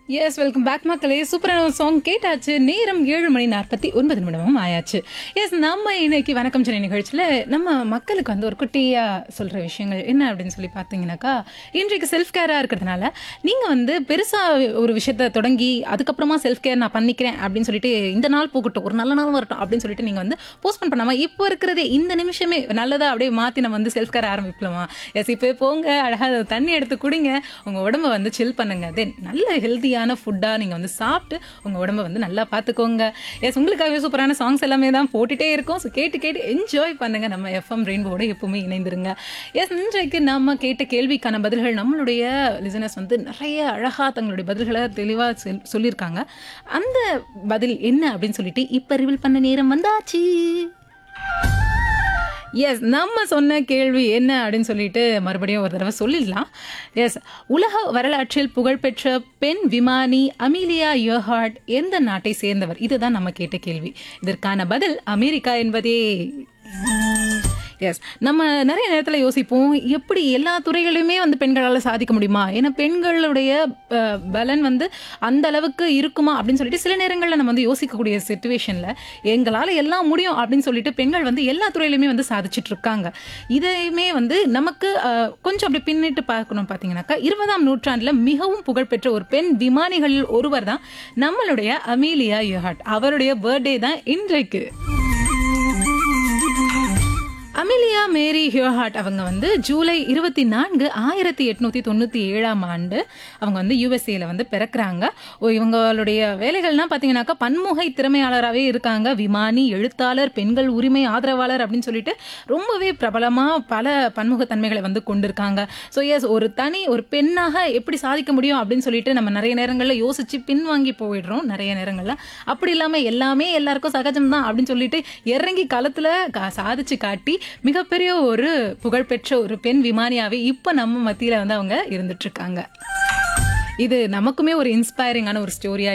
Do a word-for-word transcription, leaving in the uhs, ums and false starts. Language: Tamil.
எஸ் வெல்கம் பேக் மக்களே. சூப்பரான ஒரு சாங் கேட்டாச்சு. நேரம் ஏழு மணி நாற்பத்தி ஒன்பது நிமிடமும் ஆயாச்சு. எஸ் நம்ம இன்னைக்கு வணக்கம் சென்னை நிகழ்ச்சியில் நம்ம மக்களுக்கு வந்து ஒரு குட்டியாக சொல்கிற விஷயங்கள் என்ன அப்படின்னு சொல்லி பார்த்தீங்கன்னாக்கா, இன்றைக்கு செல்ஃப் கேராக இருக்கிறதுனால நீங்கள் வந்து பெருசாக ஒரு விஷயத்த தொடங்கி அதுக்கப்புறமா செல்ஃப் கேர் நான் பண்ணிக்கிறேன் அப்படின்னு சொல்லிட்டு இந்த நாள் போகட்டும், ஒரு நல்ல நாள் வரட்டும் அப்படின்னு சொல்லிட்டு நீங்கள் வந்து போஸ்ட்போன் பண்ணாமல் இப்போ இருக்கிறதே இந்த நிமிஷமே நல்லதாக அப்படியே மாற்றி நம்ம வந்து செல்ஃப் கேர் ஆரம்பிக்கலாமா? எஸ் இப்போ போங்க, அழகாக தண்ணி எடுத்து குடிங்க, உங்கள் உடம்பை வந்து சில் பண்ணுங்க. தென் நல்ல ஹெல்த்தியாக ஃபுட்டாக நீங்கள் வந்து சாப்பிட்டு உங்கள் உடம்பை வந்து நல்லா பார்த்துக்கோங்க. எஸ் உங்களுக்காகவே சூப்பரான சாங்ஸ் எல்லாமே தான் போட்டுகிட்டே இருக்கோம். ஸோ கேட்டு கேட்டு என்ஜாய் பண்ணுங்கள். நம்ம எஃப்எம் ரெயின்போட எப்பவுமே இணைந்துருங்க. எஸ் இன்றைக்கு நம்ம கேட்ட கேள்விக்கான பதில்கள் நம்மளுடைய லிசனர்ஸ் வந்து நிறைய அழகாக தங்களுடைய பதில்களை தெளிவாக சொல் சொல்லியிருக்காங்க. அந்த பதில் என்ன அப்படின்னு சொல்லிட்டு இப்போ ரிவீல் பண்ண நேரம் வந்தாச்சு. எஸ் நம்ம சொன்ன கேள்வி என்ன அப்படின்னு சொல்லிட்டு மறுபடியும் ஒரு தடவை சொல்லிடலாம். எஸ் உலக வரலாற்றில் புகழ்பெற்ற பெண் விமானி அமீலியா இயர்ஹார்ட் எந்த நாட்டை சேர்ந்தவர்? இதுதான் நம்ம கேட்ட கேள்வி. இதற்கான பதில் அமெரிக்கா என்பதே. எஸ் நம்ம நிறைய நேரத்தில் யோசிப்போம், எப்படி எல்லா துறைகளையுமே வந்து பெண்களால் சாதிக்க முடியுமா? ஏன்னா பெண்களுடைய பலன் வந்து அந்த அளவுக்கு இருக்குமா அப்படின்னு சொல்லிட்டு சில நேரங்களில் நம்ம வந்து யோசிக்கக்கூடிய சிச்சுவேஷனில் எங்களால் எல்லாம் முடியும் அப்படின்னு சொல்லிட்டு பெண்கள் வந்து எல்லா துறையிலுமே வந்து சாதிச்சுட்டு இருக்காங்க. இதையுமே வந்து நமக்கு கொஞ்சம் அப்படி பின்னிட்டு பார்க்கணும். பார்த்தீங்கன்னாக்கா இருபதாம் நூற்றாண்டில் மிகவும் புகழ்பெற்ற ஒரு பெண் விமானிகளில் ஒருவர் தான் நம்மளுடைய அமீலியா இயர்ஹார்ட். அவருடைய பர்த்டே தான் இன்றைக்கு. அமீலியா மேரி இயர்ஹார்ட் அவங்க வந்து ஜூலை இருபத்தி நான்கு ஆயிரத்தி எட்நூத்தி தொண்ணூற்றி ஏழாம் ஆண்டு அவங்க வந்து யூஎஸ்ஏல வந்து பிறக்கிறாங்க. இவங்களுடைய வேலைகள்லாம் பார்த்தீங்கன்னாக்கா பன்முகை திறமையாளராகவே இருக்காங்க. விமானி, எழுத்தாளர், பெண்கள் உரிமை ஆதரவாளர் அப்படின்னு சொல்லிட்டு ரொம்பவே பிரபலமாக பல பன்முகத்தன்மைகளை வந்து கொண்டிருக்காங்க. ஸோ எஸ் ஒரு தனி ஒரு பெண்ணாக எப்படி சாதிக்க முடியும் அப்படின்னு சொல்லிட்டு நம்ம நிறைய நேரங்களில் யோசிச்சு பின்வாங்கி போயிடுறோம். நிறைய நேரங்களில் அப்படி இல்லாமல் எல்லாமே எல்லாருக்கும் சகஜம் தான் அப்படின்னு சொல்லிட்டு இறங்கி களத்தில் சாதிச்சு காட்டி மிகப்பெரிய ஒரு புகழ்பெற்ற ஒரு பெண் விமானியாவே இப்ப நம்ம மத்தியில வந்து அவங்க இருந்துட்டு இருக்காங்க. இது நமக்குமே ஒரு இன்ஸ்பைரிங்கான ஒரு ஸ்டோரியா